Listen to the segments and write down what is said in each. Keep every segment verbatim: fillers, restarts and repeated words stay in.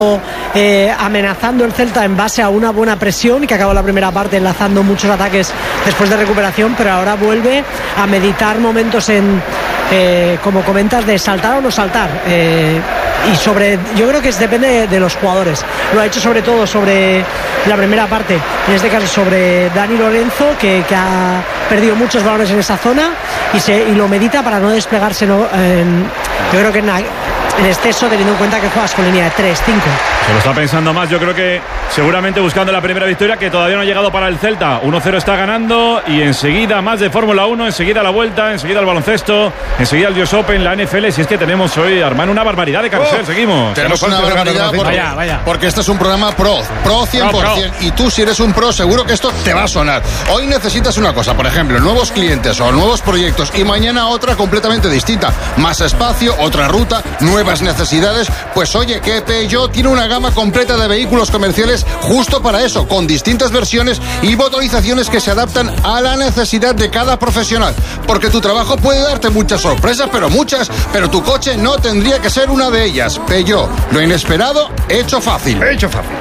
Eh, amenazando el Celta en base a una buena presión, y que acabó la primera parte enlazando muchos ataques después de recuperación, pero ahora vuelve a meditar momentos en, eh, como comentas, de saltar o no saltar, eh, y sobre, yo creo que es, depende de, de los jugadores. Lo ha hecho sobre todo sobre la primera parte, en este caso sobre Dani Lorenzo, que, que ha perdido muchos balones en esa zona y, se, y lo medita para no desplegarse, no, en, yo creo que en, en exceso, teniendo en cuenta que juegas con línea de tres cinco. Se lo está pensando más, yo creo que seguramente buscando la primera victoria, que todavía no ha llegado para el Celta. uno cero está ganando, y enseguida más de Fórmula uno, enseguida la Vuelta, enseguida el baloncesto, enseguida el U S Open, la N F L. Si es que tenemos hoy, Armando, una barbaridad de carrusel. Oh, seguimos. Tenemos una barbaridad porque, vaya, vaya. porque este es un programa pro, pro cien por ciento. Pro. Y tú, si eres un pro, seguro que esto te va a sonar. Hoy necesitas una cosa, por ejemplo, nuevos clientes o nuevos proyectos, y mañana otra completamente distinta. Más espacio, otra ruta, nuevas necesidades. Pues oye, que Peugeot tiene una gama completa de vehículos comerciales justo para eso, con distintas versiones y motorizaciones que se adaptan a la necesidad de cada profesional. Porque tu trabajo puede darte muchas sorpresas, pero muchas, pero tu coche no tendría que ser una de ellas. Peugeot, lo inesperado, hecho fácil. Hecho fácil.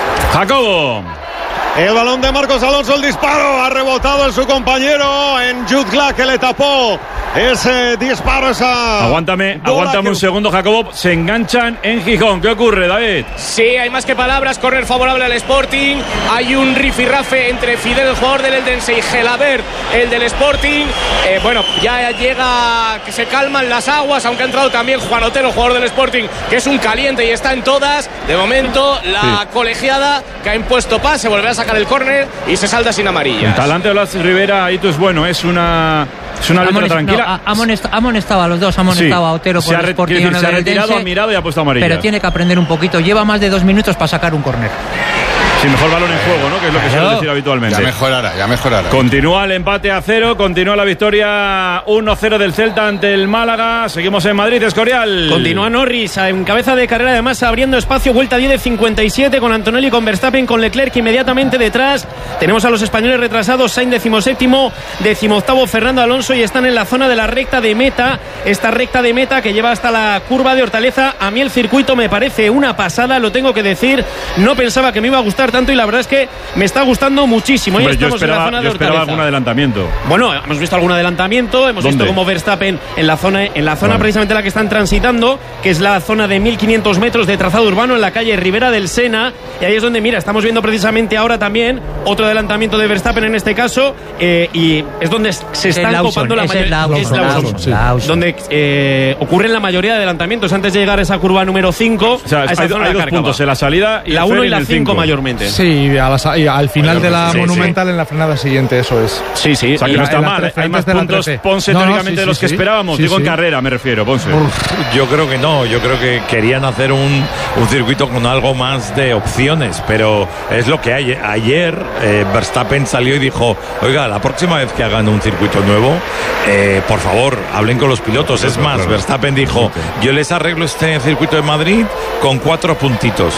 Jacobo. El balón de Marcos Alonso, el disparo, ha rebotado en su compañero, en Jude Glass, que le tapó ese disparo, esa... Aguántame, aguántame que... un segundo, Jacobo. Se enganchan en Gijón. ¿Qué ocurre, David? Sí, hay más que palabras. Córner favorable al Sporting. Hay un rifirrafe entre Fidel, el jugador del Eldense, y Gelabert, el del Sporting. Eh, bueno, ya llega, que se calman las aguas, aunque ha entrado también Juan Otero, jugador del Sporting, que es un caliente y está en todas. De momento, la sí. colegiada que ha impuesto pase, volverá a sacar el córner y se salda sin amarilla. Talante de Blas Rivera, Itu, es bueno, es una... Es una letra tranquila. No, ha, amonest, ha amonestado a los dos, ha amonestado sí. a Otero por el Sporting. Decir, se ha retirado, ha mirado y ha puesto amarilla. Pero tiene que aprender un poquito. Lleva más de dos minutos para sacar un córner. Sí, mejor balón en juego, ¿no? Que es lo que claro. suele decir habitualmente. Ya mejorará, ya mejorará. Continúa el empate a cero, continúa la victoria uno cero del Celta ante el Málaga. Seguimos en Madrid, Escorial. Continúa Norris en cabeza de carrera, además abriendo espacio, vuelta diez de cincuenta y siete, con Antonelli, con Verstappen, con Leclerc inmediatamente detrás. Tenemos a los españoles retrasados, Sainz decimoséptimo, decimoctavo Fernando Alonso, y están en la zona de la recta de meta, esta recta de meta que lleva hasta la curva de Hortaleza. A mí el circuito me parece una pasada, lo tengo que decir. No pensaba que me iba a gustar tanto, y la verdad es que me está gustando muchísimo. Hombre, yo esperaba, en la zona de yo esperaba algún adelantamiento. Bueno, hemos visto algún adelantamiento, hemos ¿Dónde? visto como Verstappen en la zona, en la zona bueno. precisamente la que están transitando, que es la zona de mil quinientos metros de trazado urbano en la calle Ribera del Sena, y ahí es donde, mira, estamos viendo precisamente ahora también otro adelantamiento de Verstappen en este caso, eh, y es donde se están Lawson, copando la mayoría, donde eh, ocurren la mayoría de adelantamientos antes de llegar a esa curva número cinco. O sea, a esa hay, zona hay dos puntos, en la salida y la uno y la cinco mayormente. Sí, a la, y al final bueno, de la sí, Monumental sí. en la frenada siguiente, eso es. Sí, sí. O sea, que y no está mal. Hay más puntos, Ponce, no, teóricamente, no, sí, de los sí, que sí. esperábamos. Sí, Digo sí. en carrera, me refiero, Ponce. Uf, yo creo que no. Yo creo que querían hacer un, un circuito con algo más de opciones, pero es lo que hay. Ayer eh, Verstappen salió y dijo, oiga, la próxima vez que hagan un circuito nuevo, eh, por favor, hablen con los pilotos. Es más, Verstappen dijo, yo les arreglo este circuito de Madrid con cuatro puntitos.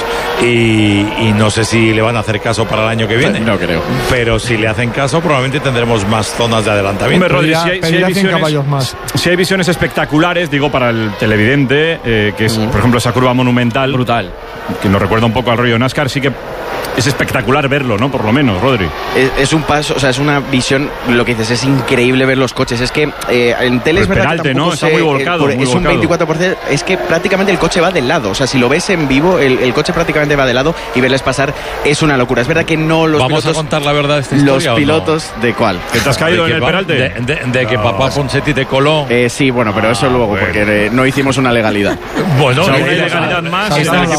Y, y no sé si le van a hacer caso para el año que viene. No creo. Pero si le hacen caso, probablemente tendremos más zonas de adelantamiento. Hombre, Rodri, si hay, si, hay visiones, más. si hay visiones espectaculares, digo, para el televidente, eh, que es, mm. por ejemplo, esa curva monumental. Brutal. Que nos recuerda un poco al rollo NASCAR, sí que es espectacular verlo, ¿no? Por lo menos, Rodri. Es, es un paso, o sea, es una visión, lo que dices, es increíble ver los coches. Es que eh, en tele es verdad penalte, que ¿no? Está muy volcado. Por, muy es volcado. un veinticuatro por ciento, es que prácticamente el coche va del lado. O sea, si lo ves en vivo, el, el coche prácticamente va de lado, y verles pasar es una locura. Es verdad que no los Vamos pilotos... a contar la verdad de esta historia. Los pilotos, ¿no? ¿De cuál? ¿Que te has caído en el peralte? De, de, de, de que no, papá Ponsetti te coló. Eh, sí, bueno, pero eso luego, bueno. porque eh, no hicimos una legalidad. Bueno, o sea, una ilegalidad más.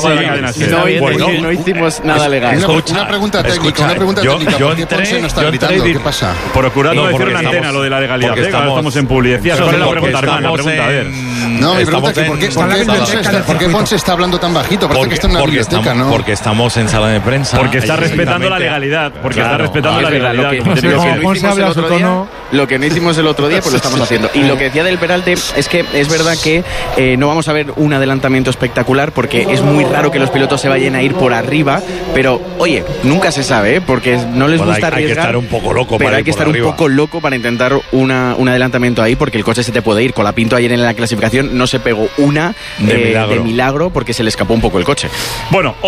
No hicimos nada legal. Una pregunta técnica, una pregunta yo, técnica. Yo ¿Por qué entré, Ponce no está yo gritando? entré, ¿Qué pasa? Procurando no, decir una estamos, antena lo de la legalidad. Porque estamos, estamos en publicidad. ¿Cuál es la pregunta, hermana? La pregunta, a ver. No, mi pregunta es ¿por qué, ¿por qué Ponce está, ¿por qué Ponce está hablando tan bajito? Parece porque, que está en una biblioteca, ¿no? Porque estamos en sala de prensa. Massa. Porque está respetando la legalidad. Porque claro, está respetando ah, la legalidad. Lo que, lo que, lo que no hicimos el otro día, lo que no hicimos el otro día, pues lo estamos haciendo. Y lo que decía del Peralte es que es verdad que eh, no vamos a ver un adelantamiento espectacular porque es muy raro que los pilotos se vayan a ir por arriba, pero oye, nunca se sabe, ¿eh? Porque no les bueno, gusta hay, arriesgar. Hay que estar un poco loco pero para hay que estar arriba. un poco loco para intentar una, un adelantamiento ahí porque el coche se te puede ir. Colapinto ayer en la clasificación no se pegó una de, eh, milagro. de milagro porque se le escapó un poco el coche. Bueno.